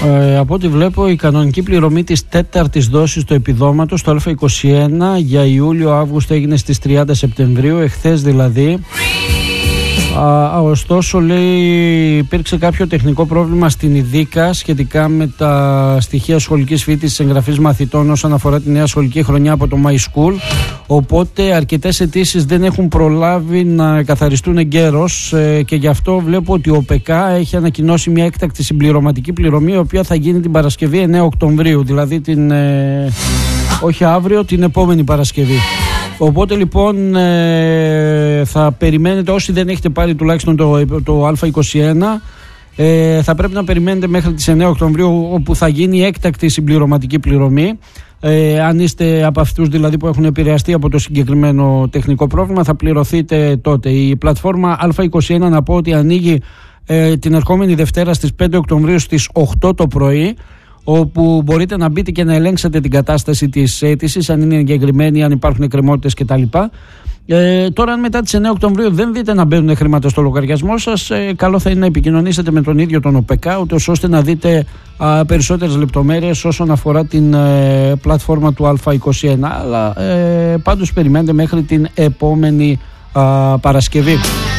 Από ό,τι βλέπω, η κανονική πληρωμή της τέταρτης δόσης του επιδόματος, το Α21, για Ιούλιο-Αύγουστο έγινε στις 30 Σεπτεμβρίου, εχθές δηλαδή. Ωστόσο, λέει, υπήρξε κάποιο τεχνικό πρόβλημα στην ΙΔΙΚΑ σχετικά με τα στοιχεία σχολικής φοιτησης της εγγραφής μαθητών όσον αφορά τη νέα σχολική χρονιά από το My School. Οπότε αρκετές αιτήσεις δεν έχουν προλάβει να καθαριστούν εγκαίρως και γι' αυτό βλέπω ότι ο ΠΚ έχει ανακοινώσει μια έκτακτη συμπληρωματική πληρωμή, η οποία θα γίνει την Παρασκευή 9 Οκτωβρίου, δηλαδή όχι αύριο, την επόμενη Παρασκευή. Οπότε λοιπόν θα περιμένετε, όσοι δεν έχετε πάρει τουλάχιστον το Α21, θα πρέπει να περιμένετε μέχρι τις 9 Οκτωβρίου, όπου θα γίνει έκτακτη συμπληρωματική πληρωμή. Αν είστε από αυτούς δηλαδή που έχουν επηρεαστεί από το συγκεκριμένο τεχνικό πρόβλημα, θα πληρωθείτε τότε. Η πλατφόρμα Α21, να πω ότι ανοίγει την ερχόμενη Δευτέρα στις 5 Οκτωβρίου στις 8 το πρωί, όπου μπορείτε να μπείτε και να ελέγξετε την κατάσταση της αίτησης, αν είναι εγκεκριμένη, αν υπάρχουν εκκρεμότητες κτλ. Τώρα, αν μετά τις 9 Οκτωβρίου δεν δείτε να μπαίνουν χρήματα στο λογαριασμό σας, καλό θα είναι να επικοινωνήσετε με τον ίδιο τον ΟΠΚ, ώστε να δείτε περισσότερες λεπτομέρειες όσον αφορά την πλατφόρμα του Α21. Αλλά πάντως περιμένετε μέχρι την επόμενη Παρασκευή.